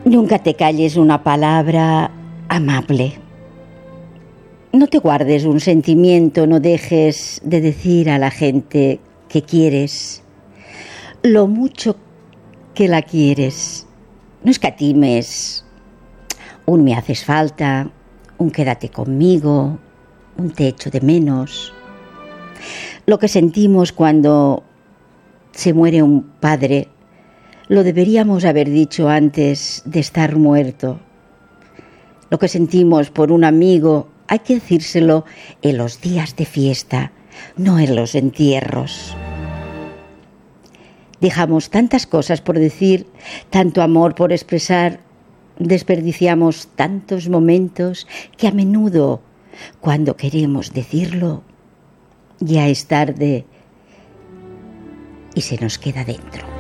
Nunca te calles una palabra amable. No te guardes un sentimiento, no dejes de decir a la gente que quieres lo mucho que la quieres. No escatimes un me haces falta, un quédate conmigo, un te echo de menos. Lo que sentimos cuando se muere un padre lo deberíamos haber dicho antes de estar muerto. Lo que sentimos por un amigo hay que decírselo en los días de fiesta, no en los entierros. Dejamos tantas cosas por decir, tanto amor por expresar, desperdiciamos tantos momentos que a menudo, cuando queremos decirlo, ya es tarde y se nos queda dentro.